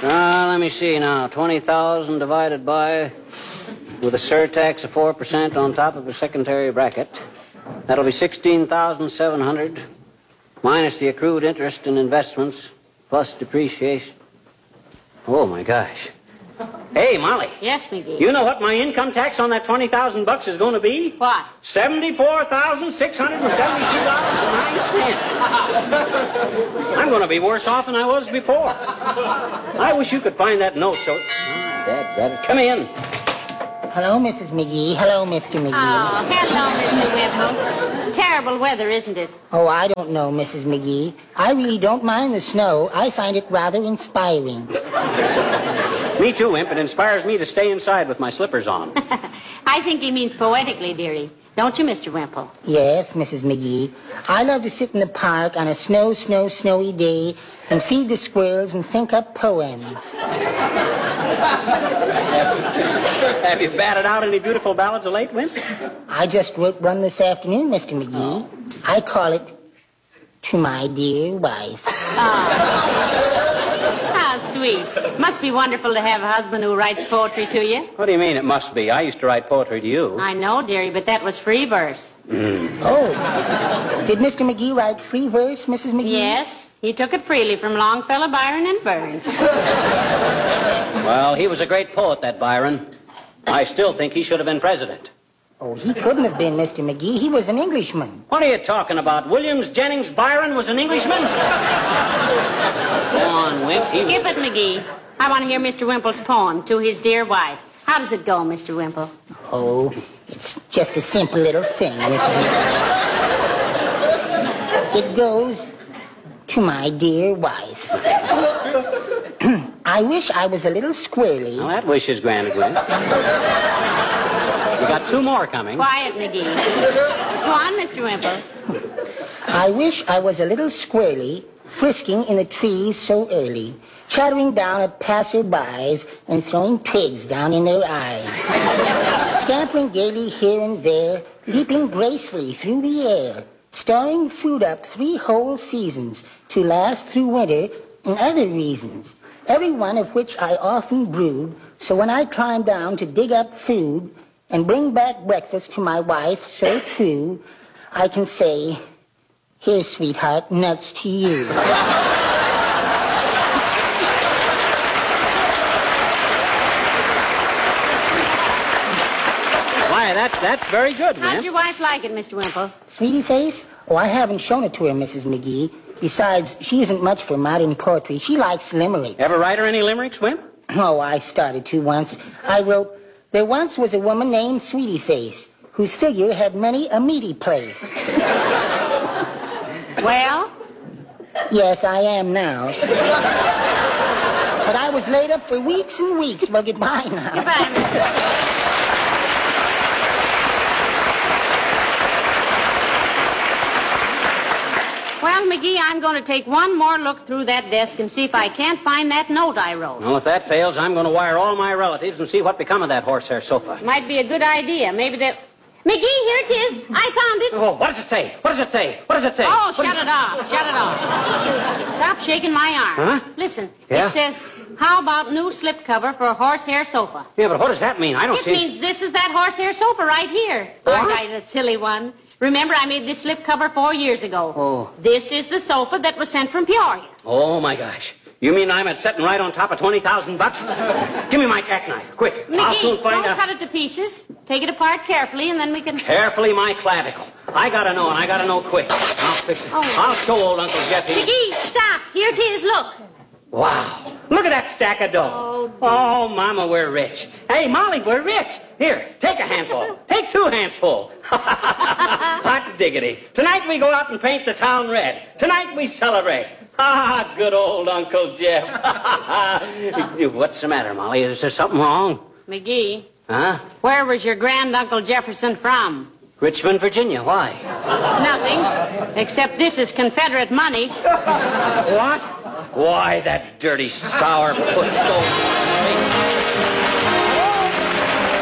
Let me see now. 20,000 divided by, with a surtax of 4% on top of a secondary bracket. That'll be 16,700 minus the accrued interest in investments plus depreciation. Oh, my gosh. Hey, Molly. Yes, McGee. You know what my income tax on that 20,000 bucks is going to be? What? $74,672.09. I'm going to be worse off than I was before. I wish you could find that note so... Dad, come in. Hello, Mrs. McGee. Hello, Mr. McGee. Oh, hello, Mr. Wimple. Terrible weather, isn't it? Oh, I don't know, Mrs. McGee. I really don't mind the snow. I find it rather inspiring. Me too, Wimp. It inspires me to stay inside with my slippers on. I think he means poetically, dearie. Don't you, Mr. Wimple? Yes, Mrs. McGee. I love to sit in the park on a snowy day and feed the squirrels and think up poems. Have you batted out any beautiful ballads of late, Wimp? I just wrote one this afternoon, Mr. McGee. Oh. I call it To My Dear Wife. How sweet. Must be wonderful to have a husband who writes poetry to you. What do you mean it must be? I used to write poetry to you. I know, dearie, but that was free verse. Oh. Did Mr. McGee write free verse, Mrs. McGee? Yes. He took it freely from Longfellow, Byron, and Burns. Well, he was a great poet, that Byron. I still think he should have been president. Oh, he couldn't have been, Mr. McGee. He was an Englishman. What are you talking about? Williams Jennings Byron was an Englishman? Go on, Wimp. Skip it, McGee. I want to hear Mr. Wimple's poem, To His Dear Wife. How does it go, Mr. Wimple? Oh, it's just a simple little thing, Mrs. McGee. It goes, To my dear wife. I wish I was a little squirrely. Well, that wish is granted, Wimp. We got two more coming. Quiet, McGee. Go on, Mr. Wimple. I wish I was a little squirrely, frisking in the trees so early, chattering down at passer-bys and throwing twigs down in their eyes, scampering gaily here and there, leaping gracefully through the air, storing food up 3 whole seasons to last through winter and other reasons, every one of which I often brood, so when I climb down to dig up food and bring back breakfast to my wife so true, I can say, "Here, sweetheart, nuts to you." Why, that's very good, man. How'd your wife like it, Mr. Wimple? Sweetie face? Oh, I haven't shown it to her, Mrs. McGee. Besides, she isn't much for modern poetry. She likes limericks. Ever write her any limericks, Wimp? Oh, I started to once. I wrote, "There once was a woman named Sweetie Face, whose figure had many a meaty place." Well? Yes, I am now. But I was laid up for weeks and weeks. Well, goodbye now. Goodbye, Mr. Well, McGee, I'm going to take one more look through that desk and see if I can't find that note I wrote. Well, if that fails, I'm going to wire all my relatives and see what become of that horsehair sofa. Might be a good idea. Maybe that... McGee, here it is. I found it. Oh, what does it say? What does it say? What does it say? Oh, shut it off. Shut it off. Stop shaking my arm. Huh? Listen, Yeah? It says, how about new slipcover for a horsehair sofa? Yeah, but what does that mean? I don't It see... means this is that horsehair sofa right here. What? Aren't I the silly one? Remember, I made this slipcover 4 years ago. Oh. This is the sofa that was sent from Peoria. Oh, my gosh. You mean I'm sitting right on top of 20,000 bucks? Give me my jackknife, quick. I'll soon McGee, find don't out. cut it to pieces. Take it apart carefully, and then we can... Carefully, my clavicle. I gotta know, and I gotta know quick. I'll fix it. Oh. I'll show old Uncle Jeffy. McGee, stop. Here it is, look. Wow. Look at that stack of dough. Oh, Mama, we're rich. Hey, Molly, we're rich. Here, take a handful. Take 2 handsful. Hot diggity. Tonight we go out and paint the town red. Tonight we celebrate. Ah, good old Uncle Jeff. What's the matter, Molly? Is there something wrong? McGee, Huh? where was your grand-uncle Jefferson from? Richmond, Virginia. Why? Nothing, except this is Confederate money. What? Why, that dirty sour puss.